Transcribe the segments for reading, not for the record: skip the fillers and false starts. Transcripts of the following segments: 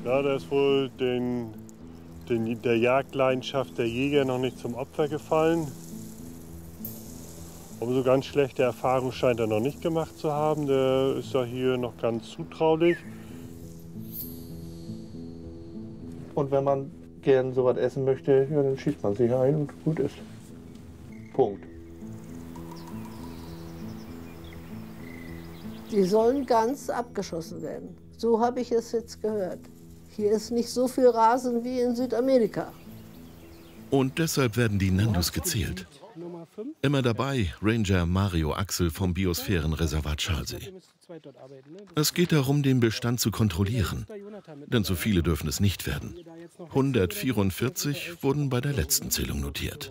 Ja, da ist wohl der Jagdleidenschaft der Jäger noch nicht zum Opfer gefallen. Aber so ganz schlechte Erfahrungen scheint er noch nicht gemacht zu haben. Der ist ja hier noch ganz zutraulich. Und wenn man gern sowas essen möchte, ja, dann schießt man sich ein und gut ist. Punkt. Die sollen ganz abgeschossen werden. So habe ich es jetzt gehört. Hier ist nicht so viel Rasen wie in Südamerika. Und deshalb werden die Nandus gezählt. Immer dabei Ranger Mario Axel vom Biosphärenreservat Schalsee. Es geht darum, den Bestand zu kontrollieren. Denn so viele dürfen es nicht werden. 144 wurden bei der letzten Zählung notiert.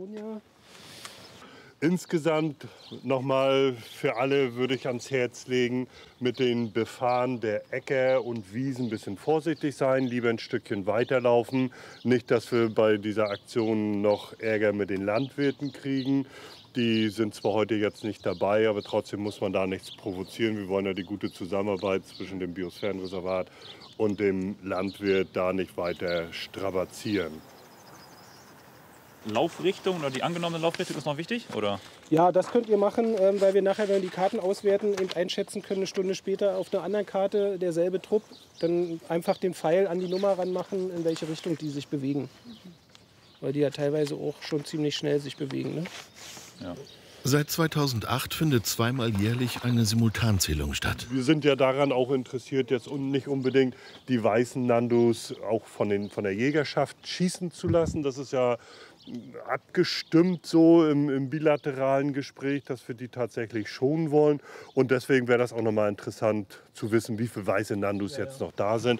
Insgesamt nochmal für alle würde ich ans Herz legen, mit den Befahren der Äcker und Wiesen ein bisschen vorsichtig sein, lieber ein Stückchen weiterlaufen. Nicht, dass wir bei dieser Aktion noch Ärger mit den Landwirten kriegen. Die sind zwar heute jetzt nicht dabei, aber trotzdem muss man da nichts provozieren. Wir wollen ja die gute Zusammenarbeit zwischen dem Biosphärenreservat und dem Landwirt da nicht weiter strapazieren. Laufrichtung oder die angenommene Laufrichtung ist noch wichtig, oder? Ja, das könnt ihr machen, weil wir nachher, wenn wir die Karten auswerten, eben einschätzen können, eine Stunde später auf einer anderen Karte derselbe Trupp, dann einfach den Pfeil an die Nummer ranmachen, in welche Richtung die sich bewegen. Weil die ja teilweise auch schon ziemlich schnell sich bewegen. Ne? Ja. Seit 2008 findet zweimal jährlich eine Simultanzählung statt. Wir sind ja daran auch interessiert, jetzt nicht unbedingt die weißen Nandus auch von der Jägerschaft schießen zu lassen. Das ist ja abgestimmt so im bilateralen Gespräch, dass wir die tatsächlich schonen wollen. Und deswegen wäre das auch nochmal interessant zu wissen, wie viele weiße Nandus jetzt noch da sind.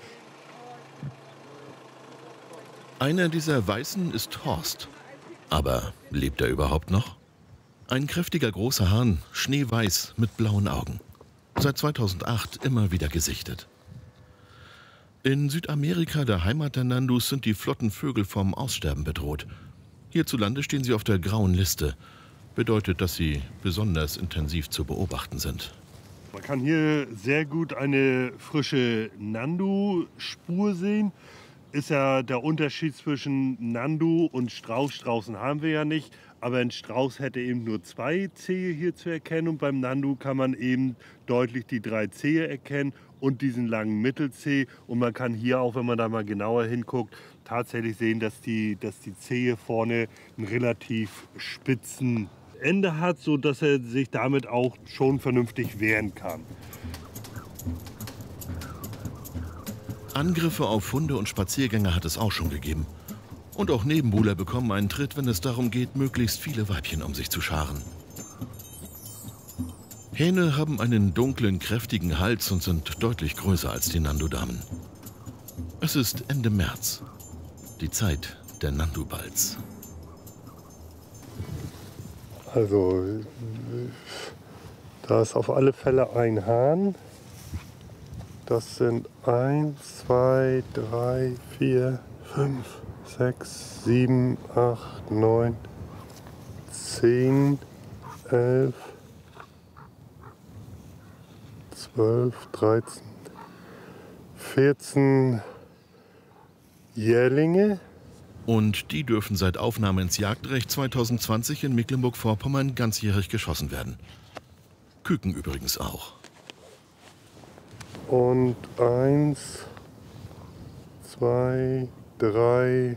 Einer dieser Weißen ist Horst. Aber lebt er überhaupt noch? Ein kräftiger großer Hahn, schneeweiß mit blauen Augen. Seit 2008 immer wieder gesichtet. In Südamerika, der Heimat der Nandus, sind die flotten Vögel vom Aussterben bedroht. Hierzulande stehen sie auf der grauen Liste. Bedeutet, dass sie besonders intensiv zu beobachten sind. Man kann hier sehr gut eine frische Nandu-Spur sehen. Ist ja der Unterschied zwischen Nandu und Strauß. Straußen haben wir ja nicht, aber ein Strauß hätte eben nur 2 Zehe hier zu erkennen und beim Nandu kann man eben deutlich die 3 Zehe erkennen und diesen langen Mittelzeh. Und man kann hier auch, wenn man da mal genauer hinguckt, tatsächlich sehen, dass die Zehe vorne einen relativ spitzen Ende hat, sodass er sich damit auch schon vernünftig wehren kann. Angriffe auf Hunde und Spaziergänger hat es auch schon gegeben. Und auch Nebenbuhler bekommen einen Tritt, wenn es darum geht, möglichst viele Weibchen um sich zu scharen. Hähne haben einen dunklen, kräftigen Hals und sind deutlich größer als die Nandu-Damen. Es ist Ende März, die Zeit der Nandu-Balz. Also, da ist auf alle Fälle ein Hahn. Das sind 1, 2, 3, 4, 5, 6, 7, 8, 9, 10, 11, 12, 13, 14 Jährlinge. Und die dürfen seit Aufnahme ins Jagdrecht 2020 in Mecklenburg-Vorpommern ganzjährig geschossen werden. Küken übrigens auch. Und 1, 2, 3,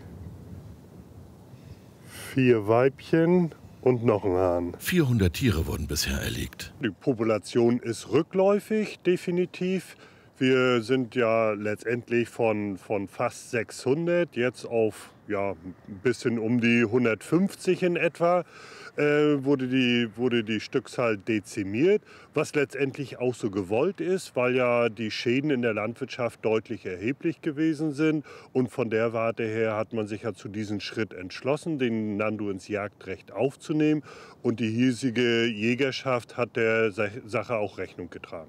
4 Weibchen und noch ein Hahn. 400 Tiere wurden bisher erlegt. Die Population ist rückläufig, definitiv. Wir sind ja letztendlich von fast 600 jetzt auf ein bisschen um die 150 in etwa. Wurde die Stückzahl dezimiert, was letztendlich auch so gewollt ist, weil ja die Schäden in der Landwirtschaft deutlich erheblich gewesen sind. Und von der Warte her hat man sich ja zu diesem Schritt entschlossen, den Nandu ins Jagdrecht aufzunehmen. Und die hiesige Jägerschaft hat der Sache auch Rechnung getragen.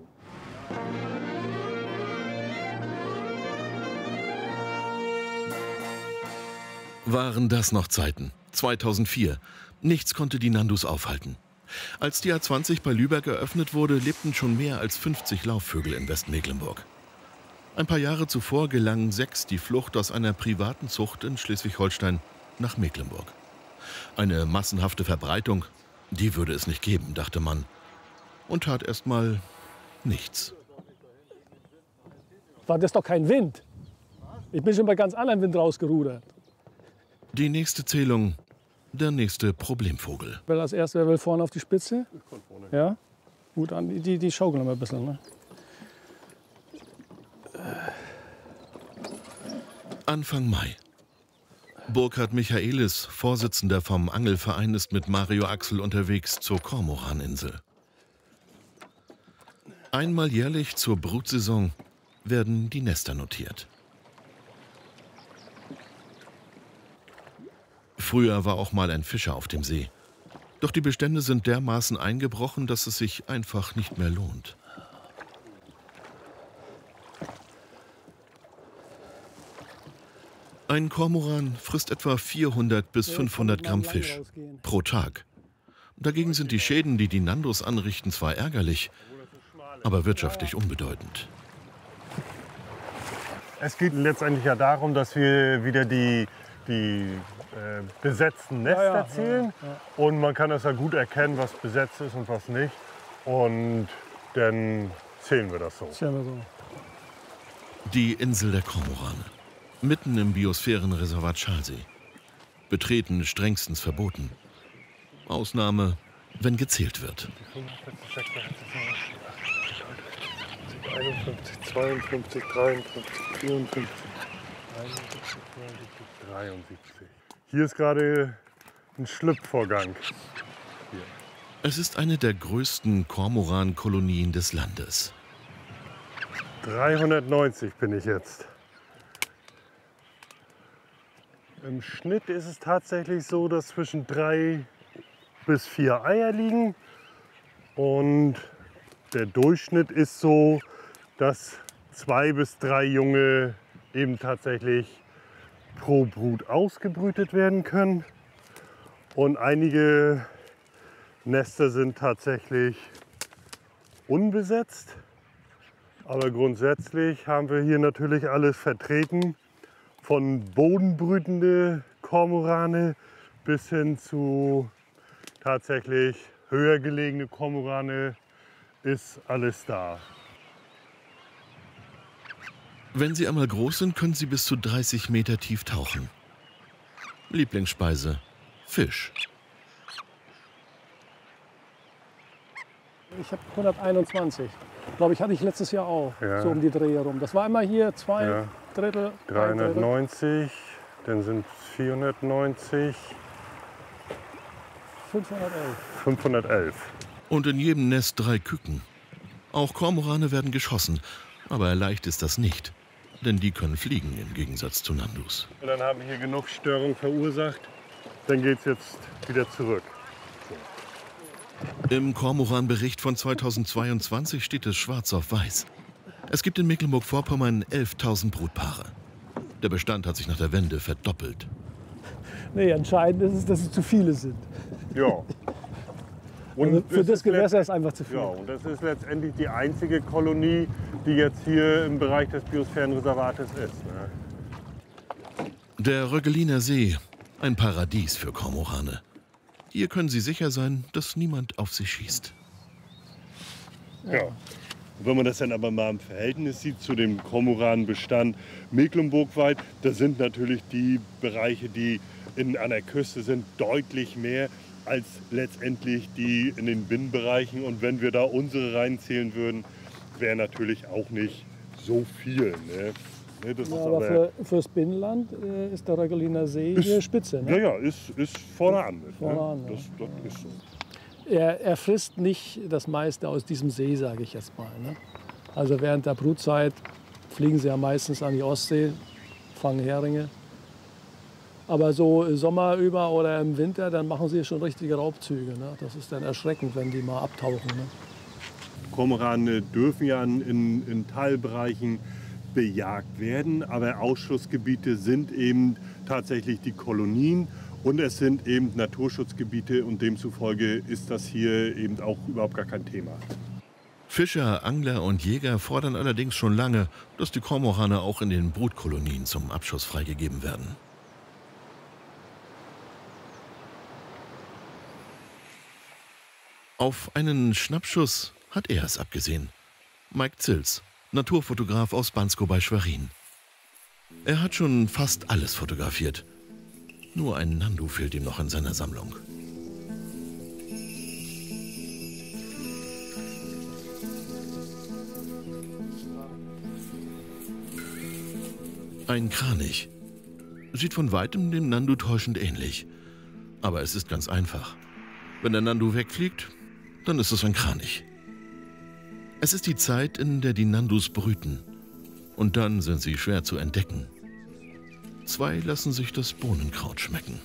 Waren das noch Zeiten? 2004. Nichts konnte die Nandus aufhalten. Als die A20 bei Lübeck eröffnet wurde, lebten schon mehr als 50 Laufvögel in Westmecklenburg. Ein paar Jahre zuvor gelang 6 die Flucht aus einer privaten Zucht in Schleswig-Holstein nach Mecklenburg. Eine massenhafte Verbreitung, die würde es nicht geben, dachte man. Und tat erst mal nichts. War das doch kein Wind? Ich bin schon bei ganz anderem Wind rausgerudert. Die nächste Zählung, der nächste Problemvogel. Wer als erster, wer will vorne auf die Spitze? Ja, gut an, die schaukeln immer ein bisschen. Ne? Anfang Mai. Burkhard Michaelis, Vorsitzender vom Angelverein, ist mit Mario Axel unterwegs zur Kormoraninsel. Einmal jährlich zur Brutsaison werden die Nester notiert. Früher war auch mal ein Fischer auf dem See. Doch die Bestände sind dermaßen eingebrochen, dass es sich einfach nicht mehr lohnt. Ein Kormoran frisst etwa 400 bis 500 Gramm Fisch pro Tag. Dagegen sind die Schäden, die die Nandos anrichten, zwar ärgerlich, aber wirtschaftlich unbedeutend. Es geht letztendlich ja darum, dass wir wieder die besetzten Nester zählen. Und man kann das ja gut erkennen, was besetzt ist und was nicht. Und dann zählen wir das so. Die Insel der Kormorane, mitten im Biosphärenreservat Schalsee. Betreten strengstens verboten. Ausnahme, wenn gezählt wird. 51, 52, 53, 54, 73. Hier ist gerade ein Schlüpfvorgang. Hier. Es ist eine der größten Kormoran-Kolonien des Landes. 390 bin ich jetzt. Im Schnitt ist es tatsächlich so, dass zwischen 3 bis 4 Eier liegen. Und der Durchschnitt ist so, dass 2 bis 3 Junge eben tatsächlich pro Brut ausgebrütet werden können. Und einige Nester sind tatsächlich unbesetzt. Aber grundsätzlich haben wir hier natürlich alles vertreten. Von bodenbrütende Kormorane bis hin zu tatsächlich höher gelegene Kormorane ist alles da. Wenn sie einmal groß sind, können sie bis zu 30 Meter tief tauchen. Lieblingsspeise: Fisch. Ich habe 121. Glaube ich, hatte ich letztes Jahr auch. Ja. So um die Dreh herum. Das war immer hier 2 Ja. Drittel. 390, dann sind es 490, 511. 511. Und in jedem Nest 3 Küken. Auch Kormorane werden geschossen, aber leicht ist das nicht. Denn die können fliegen im Gegensatz zu Nandus. Und dann haben wir hier genug Störung verursacht. Dann geht es jetzt wieder zurück. Im Kormoran-Bericht von 2022 steht es schwarz auf weiß. Es gibt in Mecklenburg-Vorpommern 11.000 Brutpaare. Der Bestand hat sich nach der Wende verdoppelt. Nee, entscheidend ist es, dass es zu viele sind. Ja. Also für es das ist Gewässer ist es einfach zu viel. Ja, und das ist letztendlich die einzige Kolonie, die jetzt hier im Bereich des Biosphärenreservates ist. Ne? Der Röggeliner See, ein Paradies für Kormorane. Hier können sie sicher sein, dass niemand auf sie schießt. Ja. Wenn man das dann aber mal im Verhältnis sieht zu dem Kormoranenbestand mecklenburgweit, da sind natürlich die Bereiche, die an der Küste sind, deutlich mehr als letztendlich die in den Binnenbereichen. Und wenn wir da unsere reinzählen würden, wäre natürlich auch nicht so viel. Ne? Das Ja, ist aber fürs Binnenland ist der Röggeliner See hier Spitze. Ne? ja, ist vorne an. Mit, Vorne ne? an, ja. Das ist so. Er frisst nicht das meiste aus diesem See, sage ich jetzt mal. Ne? Also während der Brutzeit fliegen sie ja meistens an die Ostsee, fangen Heringe. Aber so Sommer über oder im Winter, dann machen sie schon richtige Raubzüge. Ne? Das ist dann erschreckend, wenn die mal abtauchen. Ne? Kormorane dürfen ja in Teilbereichen bejagt werden, aber Ausschlussgebiete sind eben tatsächlich die Kolonien und es sind eben Naturschutzgebiete und demzufolge ist das hier eben auch überhaupt gar kein Thema. Fischer, Angler und Jäger fordern allerdings schon lange, dass die Kormorane auch in den Brutkolonien zum Abschuss freigegeben werden. Auf einen Schnappschuss hat er es abgesehen. Mike Zils, Naturfotograf aus Bansko bei Schwerin. Er hat schon fast alles fotografiert. Nur ein Nandu fehlt ihm noch in seiner Sammlung. Ein Kranich. Sieht von weitem dem Nandu täuschend ähnlich. Aber es ist ganz einfach. Wenn der Nandu wegfliegt, dann ist es ein Kranich. Es ist die Zeit, in der die Nandus brüten. Und dann sind sie schwer zu entdecken. 2 lassen sich das Bohnenkraut schmecken.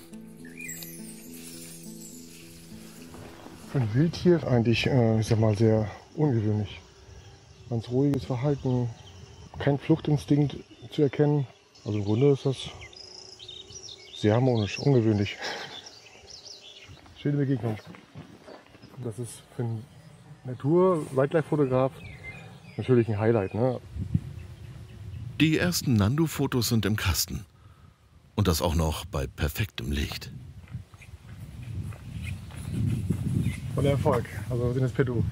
Ein Wildtier eigentlich, ich sag mal, sehr ungewöhnlich. Ganz ruhiges Verhalten, kein Fluchtinstinkt zu erkennen. Also im Grunde ist das sehr harmonisch, ungewöhnlich. Schöne Begegnung. Das ist für einen Natur-Wildlife-Fotograf natürlich ein Highlight, ne? Die ersten Nandu-Fotos sind im Kasten. Und das auch noch bei perfektem Licht. Voller Erfolg, also wir sind jetzt per Du.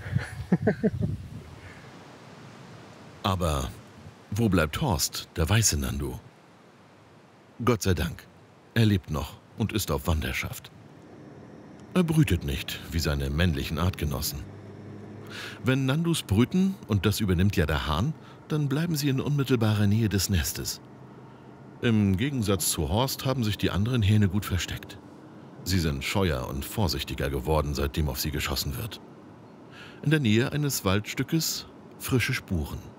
Aber wo bleibt Horst, der weiße Nandu? Gott sei Dank, er lebt noch und ist auf Wanderschaft. Er brütet nicht, wie seine männlichen Artgenossen. Wenn Nandus brüten, und das übernimmt ja der Hahn, dann bleiben sie in unmittelbarer Nähe des Nestes. Im Gegensatz zu Horst haben sich die anderen Hähne gut versteckt. Sie sind scheuer und vorsichtiger geworden, seitdem auf sie geschossen wird. In der Nähe eines Waldstückes frische Spuren.